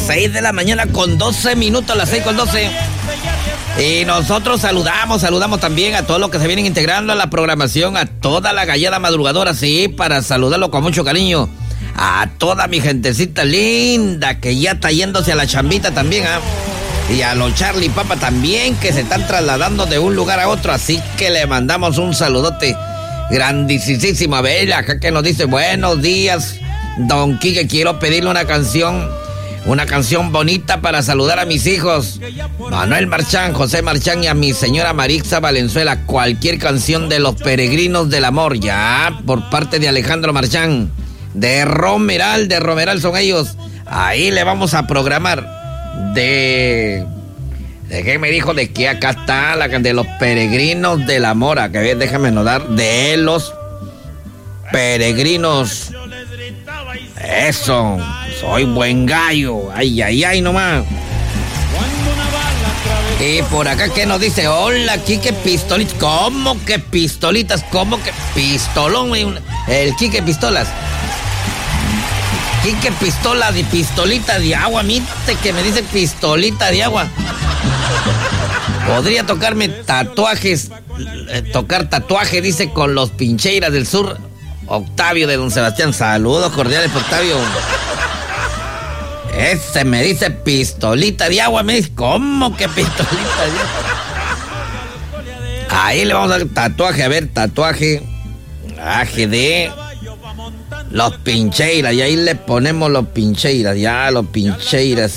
6 de la mañana con 12 minutos, las 6 con 12. Y nosotros saludamos también a todos los que se vienen integrando a la programación, a toda la gallada madrugadora, sí, para saludarlo con mucho cariño. A toda mi gentecita linda que ya está yéndose a la chambita también, ¿ah? Y a los Charlie Papa también, que se están trasladando de un lugar a otro, así que le mandamos un saludote grandísimo. A ver, acá que nos dice, buenos días, don Quique, quiero pedirle una canción bonita para saludar a mis hijos, Manuel Marchán, José Marchán y a mi señora Marixa Valenzuela. Cualquier canción de Los Peregrinos del Amor, ya, por parte de Alejandro Marchán, de Romeral son ellos. Ahí le vamos a programar ¿de qué me dijo? De que acá está la de Los Peregrinos del Amor. A ver, déjame notar, de Los Peregrinos. Eso, soy buen gallo. Ay, nomás. Y por acá, ¿qué nos dice? Hola, Quique Pistolitas. ¿Cómo que pistolitas? ¿Cómo que pistolón? El Quique Pistolas. Quique Pistola de pistolita de agua. Mírate que me dice pistolita de agua. Podría tocarme tatuajes. Tocar tatuaje, dice, con los Pincheiras del Sur. Octavio de Don Sebastián. Saludos cordiales, Octavio. Ese me dice pistolita de agua. Me dice, ¿cómo que pistolita de agua? Ahí le vamos a dar tatuaje. A ver, tatuaje de Los Pincheiras. Y ahí le ponemos Los Pincheiras. Ya, Los Pincheiras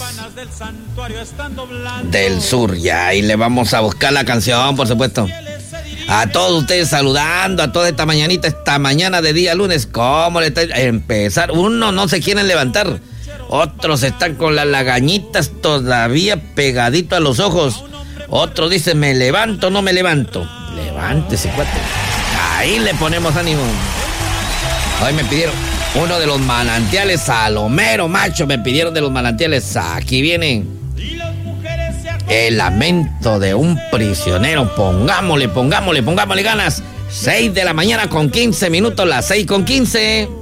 del Sur. Ya, ahí le vamos a buscar la canción, por supuesto. A todos ustedes saludando, a toda esta mañana de día lunes. ¿Cómo le está empezar? Uno no se quieren levantar. Otros están con las lagañitas todavía pegadito a los ojos. Otros dicen, ¿me levanto o no me levanto? Levántese, cuate. Ahí le ponemos ánimo. Hoy me pidieron uno de los manantiales, Salomero Macho. Me pidieron de los manantiales. Aquí viene El lamento de un prisionero. Pongámosle ganas. 6 de la mañana con 15 minutos, las 6 con 15.